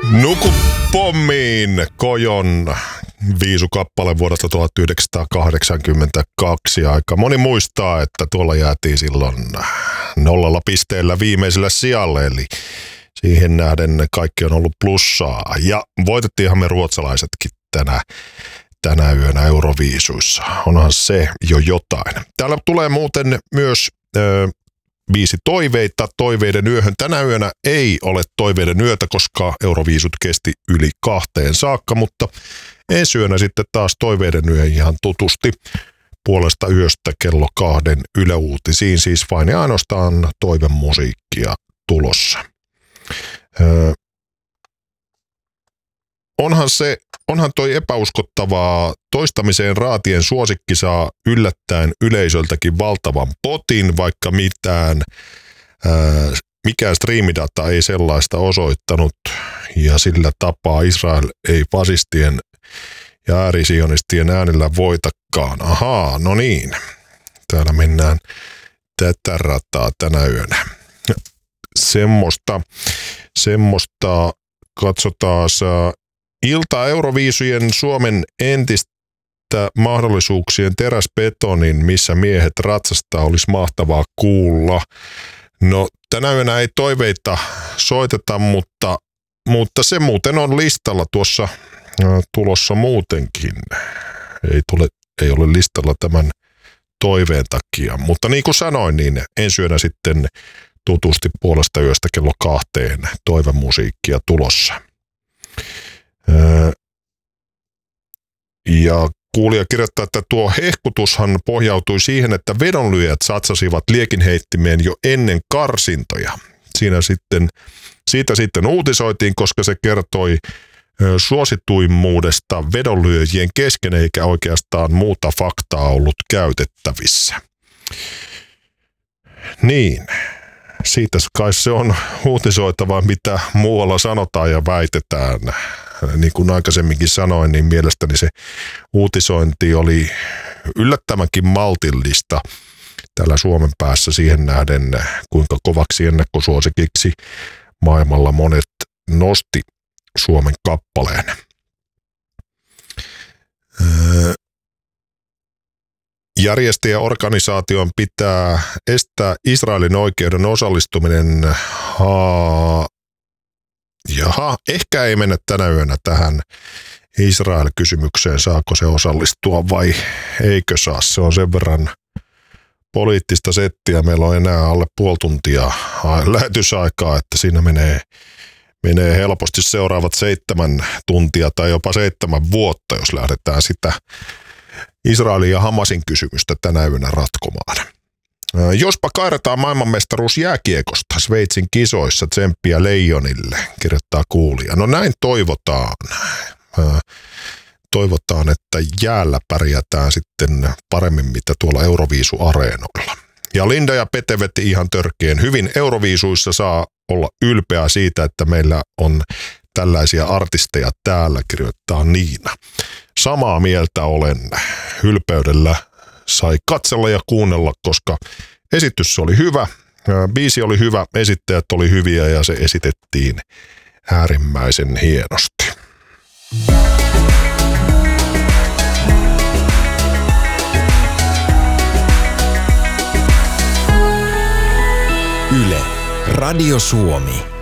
Nuku pommiin Kojon viisukappale vuodesta 1982. Aika moni muistaa, että tuolla jäätiin silloin 0 pisteellä viimeisellä sijalle, eli siihen nähden kaikki on ollut plussaa. Ja voitettiinhan me ruotsalaisetkin tänä yönä Euroviisuissa. Onhan se jo jotain. Täällä tulee muuten myös biisi toiveita toiveiden yöhön. Tänä yönä ei ole toiveiden yötä, koska Euroviisut kesti yli 2 saakka, mutta ensi yönä sitten taas toiveiden yö ihan tutusti puolesta yöstä kello 2 Yle Uutisiin. Siis vain ja ainoastaan toivemusiikkia tulossa. Onhan toi epäuskottavaa. Toistamiseen raatien suosikki saa yllättäen yleisöltäkin valtavan potin, vaikka mikään striimidata ei sellaista osoittanut. Ja sillä tapaa Israel ei fasistien ja äärisionistien äänellä voitakaan. Ahaa, no niin. Täällä mennään tätä rataa tänä yönä. Semmoista katsotaan ilta Euroviisujen Suomen entistä mahdollisuuksien teräsbetonin, missä miehet ratsastaa, olisi mahtavaa kuulla. No tänä yönä ei toiveita soiteta, mutta se muuten on listalla tuossa tulossa muutenkin. Ei ole listalla tämän toiveen takia, mutta niin kuin sanoin, niin ensi yönä sitten tutusti puolesta yöstä kello 2 toivemusiikkia tulossa. Ja kuulija kirjoittaa, että tuo hehkutushan pohjautui siihen, että vedonlyöjät satsasivat liekinheittimeen jo ennen karsintoja. Siitä sitten uutisoitiin, koska se kertoi suosituimmuudesta vedonlyöjien kesken, eikä oikeastaan muuta faktaa ollut käytettävissä. Niin, siitä kai se on uutisoitava, mitä muualla sanotaan ja väitetään. Niin kuin aikaisemminkin sanoin, niin mielestäni se uutisointi oli yllättävänkin maltillista täällä Suomen päässä siihen nähden, kuinka kovaksi ennakkosuosikiksi maailmalla monet nosti Suomen kappaleen. Järjestäjäorganisaation pitää estää Israelin oikeuden osallistuminen. Ehkä ei mennä tänä yönä tähän Israel-kysymykseen, saako se osallistua vai eikö saa. Se on sen verran poliittista settiä. Meillä on enää alle puoli tuntia lähetysaikaa, että siinä menee helposti seuraavat 7 tuntia tai jopa 7 vuotta, jos lähdetään sitä Israelin ja Hamasin kysymystä tänä yönä ratkomaan. Jospa kairataan maailmanmestaruus jääkiekosta Sveitsin kisoissa, tsemppiä Leijonille, kirjoittaa kuulija. No näin toivotaan. Toivotaan, että jäällä pärjätään sitten paremmin mitä tuolla Euroviisu-areenoilla. Ja Linda ja Pete veti ihan törkeän hyvin. Euroviisuissa saa olla ylpeä siitä, että meillä on tällaisia artisteja täällä, kirjoittaa Niina. Samaa mieltä olen. Ylpeydellä sai katsella ja kuunnella, koska esitys oli hyvä, biisi oli hyvä, esittäjät oli hyviä ja se esitettiin äärimmäisen hienosti. Yle, Radio Suomi.